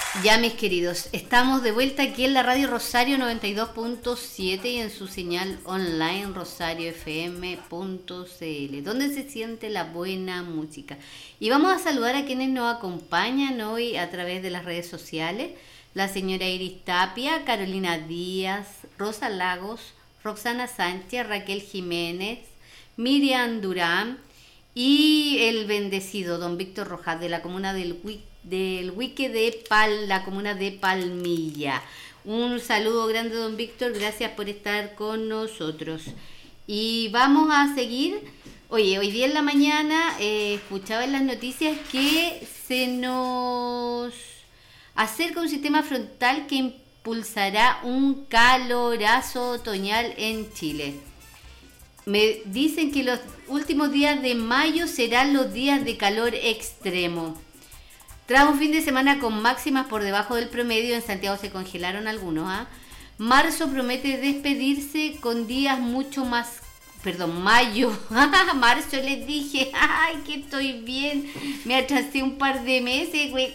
Ya, mis queridos, estamos de vuelta aquí en la radio Rosario 92.7 y en su señal online rosariofm.cl, donde se siente la buena música. Y vamos a saludar a quienes nos acompañan hoy a través de las redes sociales: la señora Iris Tapia, Carolina Díaz, Rosa Lagos, Roxana Sánchez, Raquel Jiménez, Miriam Durán y el bendecido don Víctor Rojas, de la comuna del Huique de la comuna de Palmilla. Un saludo grande, don Víctor, gracias por estar con nosotros. Y vamos a seguir. Oye, hoy día en la mañana escuchaba en las noticias que se nos acerca un sistema frontal que impulsará un calorazo otoñal en Chile. Me dicen que los últimos días de mayo serán los días de calor extremo. Tras un fin de semana con máximas por debajo del promedio, en Santiago se congelaron algunos. Marzo promete despedirse con días mucho más... Perdón, mayo. Marzo les dije. Ay, que estoy bien. Me atrasé un par de meses, güey.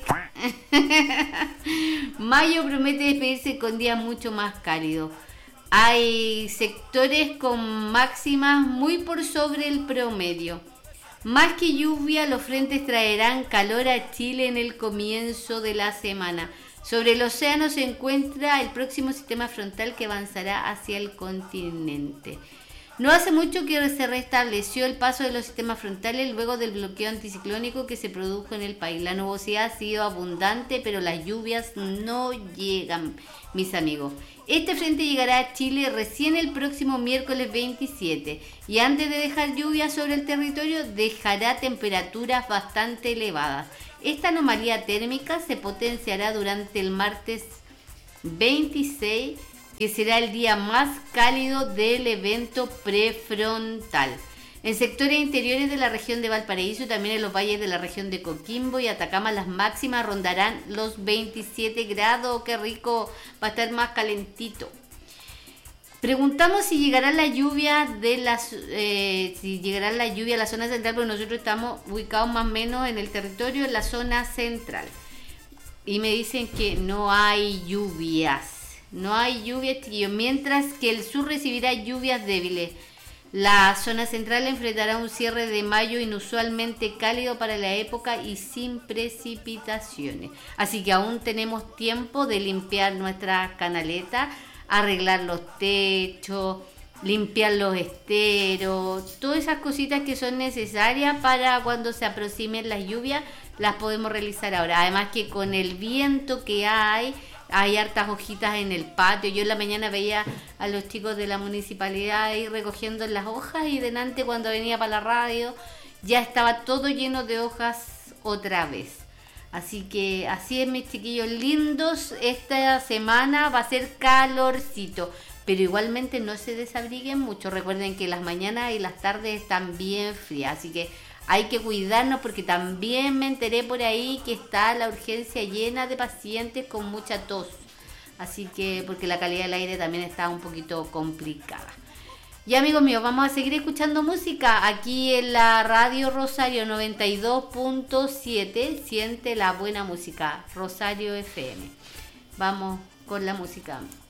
Mayo promete despedirse con días mucho más cálidos. Hay sectores con máximas muy por sobre el promedio. Más que lluvia, los frentes traerán calor a Chile en el comienzo de la semana. Sobre el océano se encuentra el próximo sistema frontal que avanzará hacia el continente. No hace mucho que se restableció el paso de los sistemas frontales luego del bloqueo anticiclónico que se produjo en el país. La nubosidad ha sido abundante, pero las lluvias no llegan, mis amigos. Este frente llegará a Chile recién el próximo miércoles 27 y antes de dejar lluvia sobre el territorio dejará temperaturas bastante elevadas. Esta anomalía térmica se potenciará durante el martes 26, que será el día más cálido del evento prefrontal. En sectores interiores de la región de Valparaíso y también en los valles de la región de Coquimbo y Atacama, las máximas rondarán los 27 grados. ¡Qué rico! Va a estar más calentito. Preguntamos si llegará la lluvia a la zona central, porque nosotros estamos ubicados más o menos en el territorio, en la zona central. Y me dicen que no hay lluvias. No hay lluvias, chiquillos, mientras que el sur recibirá lluvias débiles. La zona central enfrentará un cierre de mayo inusualmente cálido para la época y sin precipitaciones. Así que aún tenemos tiempo de limpiar nuestra canaleta, arreglar los techos, limpiar los esteros, todas esas cositas que son necesarias para cuando se aproximen las lluvias, las podemos realizar ahora. Además que con el viento que hay hartas hojitas en el patio. Yo en la mañana veía a los chicos de la municipalidad ahí recogiendo las hojas y delante, cuando venía para la radio, ya estaba todo lleno de hojas otra vez. Así que así es, mis chiquillos lindos. Esta semana va a ser calorcito, pero igualmente no se desabriguen mucho. Recuerden que las mañanas y las tardes están bien frías, así que hay que cuidarnos, porque también me enteré por ahí que está la urgencia llena de pacientes con mucha tos. Así que, porque la calidad del aire también está un poquito complicada. Y amigos míos, vamos a seguir escuchando música aquí en la radio Rosario 92.7. Siente la buena música, Rosario FM. Vamos con la música.